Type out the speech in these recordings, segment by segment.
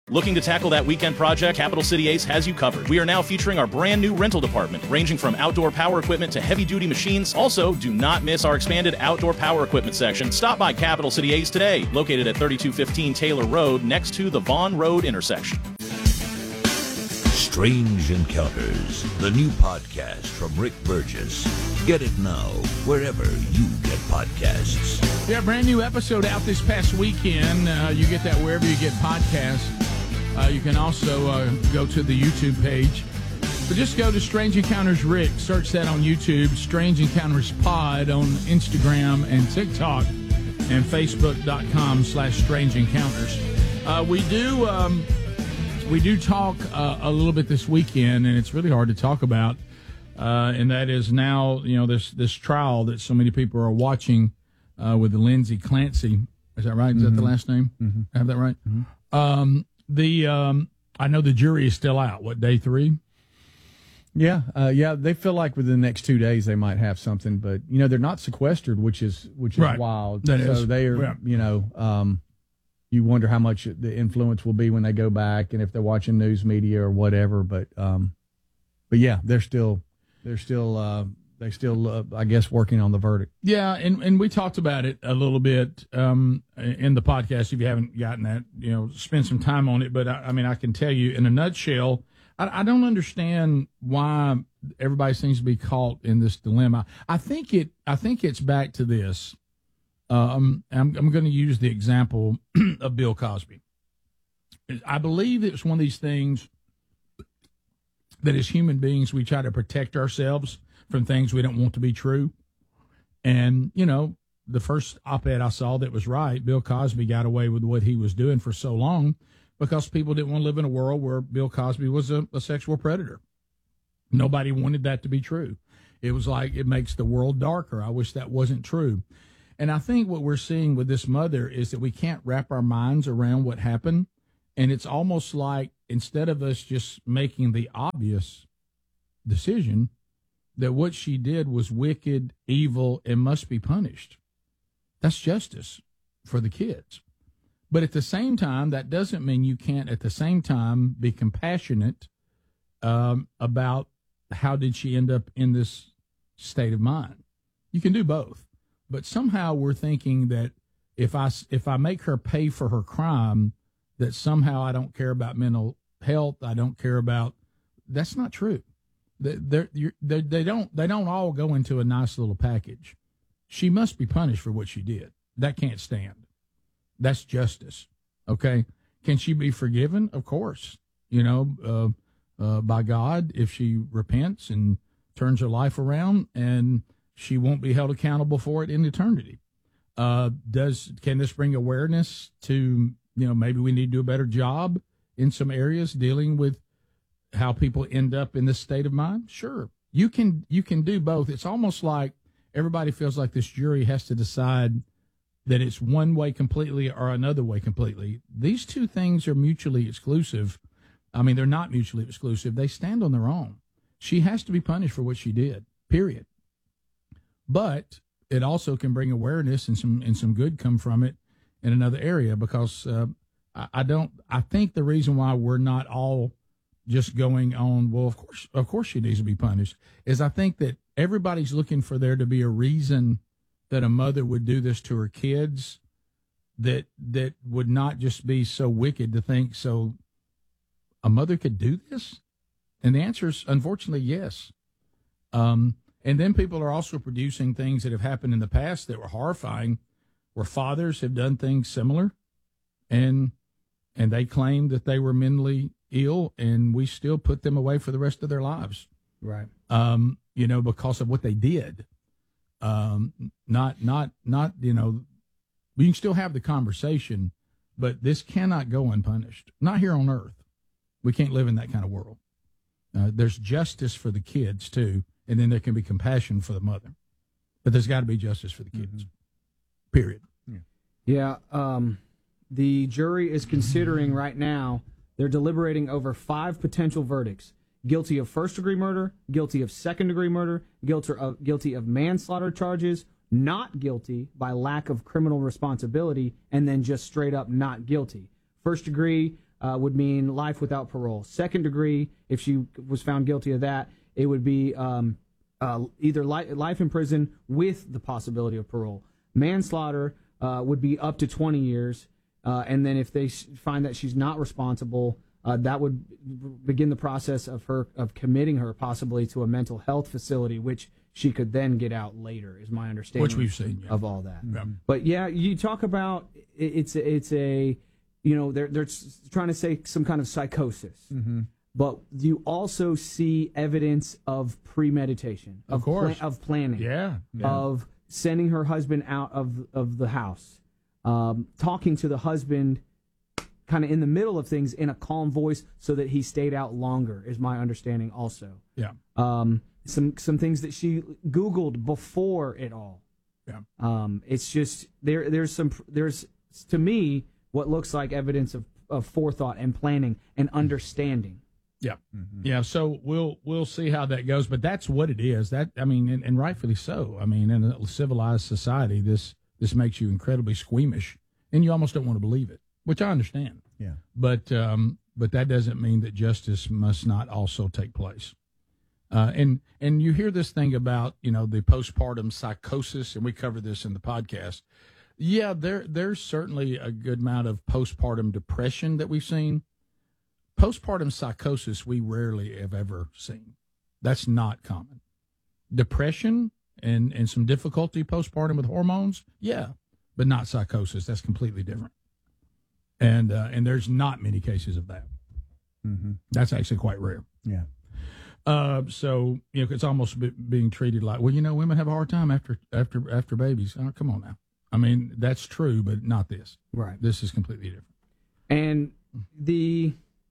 Looking to tackle that weekend project? Capital City Ace has you covered. We are now featuring our brand new rental department, ranging from outdoor power equipment to heavy-duty machines. Also, do not miss our expanded outdoor power equipment section. Stop by Capital City Ace today, located at 3215 Taylor Road, next to the Vaughn Road intersection. Strange Encounters, the new podcast from Rick Burgess. Get it now, wherever you get podcasts. Yeah, brand new episode out this past weekend. You get that wherever you get podcasts. You can also go to the YouTube page. But just go to Strange Encounters Rick. Search that on YouTube. Strange Encounters Pod on Instagram and TikTok. And Facebook.com/Strange Encounters. We do talk a little bit this weekend, and it's really hard to talk about. And that is now, this trial that so many people are watching with the Lindsay Clancy. Is that right? Is that the last name? Mm-hmm. I have that right? Mm-hmm. I know the jury is still out. What, day 3? Yeah. They feel like within the next 2 days they might have something, but they're not sequestered, which is right. wild. That so is. they are, you wonder how much the influence will be when they go back and if they're watching news media or whatever. But yeah, they're still, I guess, working on the verdict. Yeah, and we talked about it a little bit in the podcast. If you haven't gotten that, spend some time on it. But I can tell you in a nutshell, I don't understand why everybody seems to be caught in this dilemma. I think it's back to this. I'm going to use the example of Bill Cosby. I believe it's one of these things that as human beings we try to protect ourselves from things we don't want to be true. And, the first op-ed I saw that was right, Bill Cosby got away with what he was doing for so long because people didn't want to live in a world where Bill Cosby was a sexual predator. Nobody wanted that to be true. It was like, it makes the world darker. I wish that wasn't true. And I think what we're seeing with this mother is that we can't wrap our minds around what happened. And it's almost like instead of us just making the obvious decision that what she did was wicked, evil, and must be punished. That's justice for the kids. But at the same time, that doesn't mean you can't at the same time be compassionate about how did she end up in this state of mind. You can do both. But somehow we're thinking that if I make her pay for her crime, that somehow I don't care about mental health. I don't care about. That's not true. They don't all go into a nice little package. She must be punished for what she did. That can't stand. That's justice. Okay. Can she be forgiven? Of course. By God, if she repents and turns her life around, and she won't be held accountable for it in eternity. Can this bring awareness to, maybe we need to do a better job in some areas dealing with how people end up in this state of mind? Sure. You can do both. It's almost like everybody feels like this jury has to decide that it's one way completely or another way completely. These two things are mutually exclusive. They're not mutually exclusive. They stand on their own. She has to be punished for what she did, period. But it also can bring awareness and some good come from it in another area, because I think the reason why we're not all just going on, well, of course she needs to be punished, is I think that everybody's looking for there to be a reason that a mother would do this to her kids that would not just be so wicked to think, so a mother could do this? And the answer is, unfortunately, yes. And then people are also producing things that have happened in the past that were horrifying, where fathers have done things similar, and they claim that they were mentally ill, and we still put them away for the rest of their lives. Right. Because of what they did. We can still have the conversation, but this cannot go unpunished. Not here on earth. We can't live in that kind of world. There's justice for the kids too. And then there can be compassion for the mother. But there's got to be justice for the kids. Mm-hmm. Period. Yeah. The jury is considering right now, they're deliberating over 5 potential verdicts. Guilty of first-degree murder, guilty of second-degree murder, guilty of manslaughter charges, not guilty by lack of criminal responsibility, and then just straight up not guilty. First degree, would mean life without parole. Second degree, if she was found guilty of that, it would be either life in prison with the possibility of parole. Manslaughter would be up to 20 years. And then if they find that she's not responsible, that would begin the process of committing her possibly to a mental health facility, which she could then get out later, is my understanding. Which we've seen, of all that. Yeah. But yeah, you talk about it's a they're trying to say some kind of psychosis. Mm-hmm. But you also see evidence of premeditation, of course, of planning, yeah. of sending her husband out of the house, talking to the husband kind of in the middle of things in a calm voice so that he stayed out longer, is my understanding also. Yeah. Some things that she Googled before it all. Yeah. It's just there's to me what looks like evidence of forethought and planning and understanding. Yeah. Mm-hmm. Yeah. So we'll see how that goes, but that's what it is. That, I mean, and rightfully so. I mean, in a civilized society, this makes you incredibly squeamish, and you almost don't want to believe it, which I understand. Yeah. But that doesn't mean that justice must not also take place. And you hear this thing about, the postpartum psychosis, and we covered this in the podcast. Yeah, there's certainly a good amount of postpartum depression that we've seen. Postpartum psychosis we rarely have ever seen. That's not common. Depression and some difficulty postpartum with hormones, yeah, but not psychosis. That's completely different. And there's not many cases of that. Mm-hmm. That's actually quite rare. Yeah. So it's almost being treated like, well, women have a hard time after babies. Oh, come on now. I mean, that's true, but not this. Right. This is completely different. And the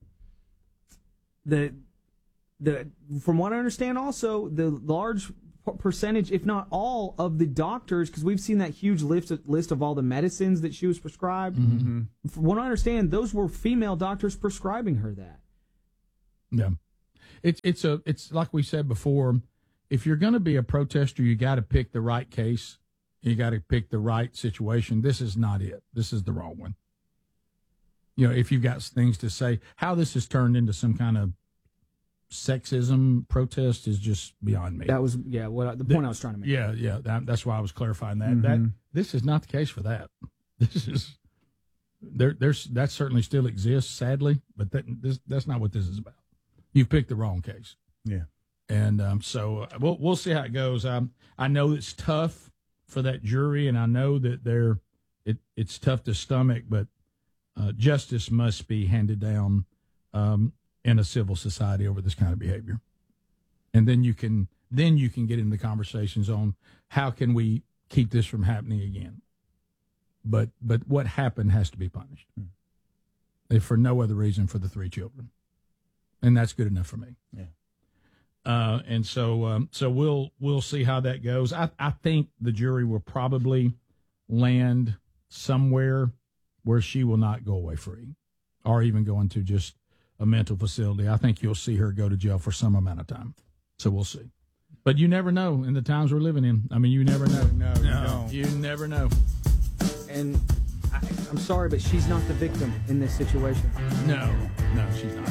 from what I understand, also the large percentage, if not all, of the doctors, because we've seen that huge list of all the medicines that she was prescribed. Mm-hmm. From what I understand, those were female doctors prescribing her that. Yeah. It's like we said before, if you're going to be a protester, you got to pick the right case. You got to pick the right situation. This is not it. This is the wrong one. If you've got things to say, how this has turned into some kind of sexism protest is just beyond me. That was, the point I was trying to make. Yeah. That's why I was clarifying that. Mm-hmm. This is not the case for that. This is that certainly still exists, sadly, but that's not what this is about. You picked the wrong case. Yeah. And so we'll see how it goes. I know it's tough for that jury, and I know that it's tough to stomach, but justice must be handed down in a civil society over this kind of behavior. And then you can get into conversations on how can we keep this from happening again. But what happened has to be punished, if for no other reason for the 3 children. And that's good enough for me. Yeah. And so we'll see how that goes. I think the jury will probably land somewhere where she will not go away free, or even go into just a mental facility. I think you'll see her go to jail for some amount of time. So we'll see. But you never know in the times we're living in. I mean, you never know. No, you don't. You never know. And I'm sorry, but she's not the victim in this situation. No, she's not.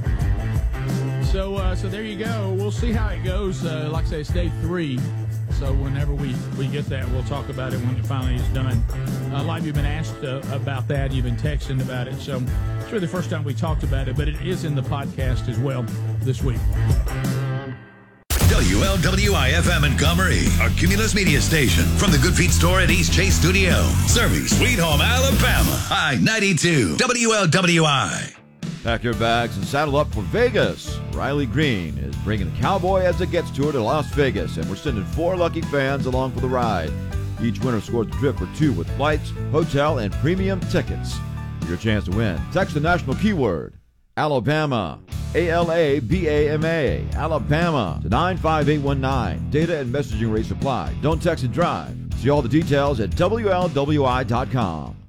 So there you go. We'll see how it goes. Like I say, it's day 3. So whenever we get that, we'll talk about it when it finally is done. A lot of you have been asked about that. You've been texting about it. So it's really the first time we talked about it, but it is in the podcast as well this week. WLWI-FM Montgomery, our Cumulus media station. From the Good Feet store at East Chase Studio. Serving Sweet Home, Alabama. I-92, WLWI. Pack your bags and saddle up for Vegas. Riley Green is bringing the Cowboy as it gets tour to Las Vegas, and we're sending 4 lucky fans along for the ride. Each winner scores the trip for 2 with flights, hotel, and premium tickets. For your chance to win, text the national keyword, Alabama, ALABAMA, Alabama, to 95819. Data and messaging rates apply. Don't text and drive. See all the details at WLWI.com.